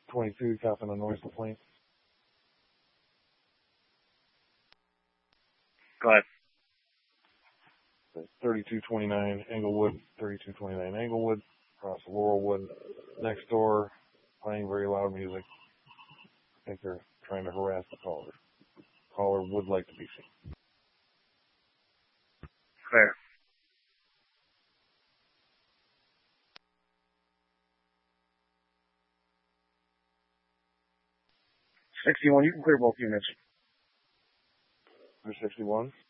22, copping a noise complaint. Go ahead. 3229 Englewood, 3229 Englewood, across Laurelwood, next door, playing very loud music. I think they're trying to harass the caller. The caller would like to be seen. Clear. 61, you can clear both units. Number 61.